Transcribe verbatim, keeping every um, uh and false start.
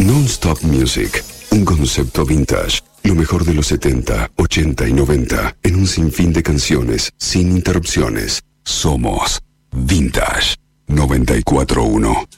Non-Stop Music, un concepto vintage. Lo mejor de los setenta, ochenta y noventa, en un sinfín de canciones, sin interrupciones. Somos Vintage noventa y cuatro punto uno.